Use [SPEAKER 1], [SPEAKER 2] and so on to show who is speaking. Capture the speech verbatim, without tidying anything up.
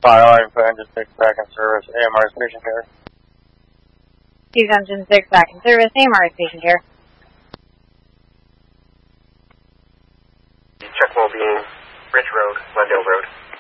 [SPEAKER 1] Fire for engine six back in service, A M R station care.
[SPEAKER 2] He's engine six back in service, A M R station care.
[SPEAKER 3] Check well being, Ridge Road, Glendale Road.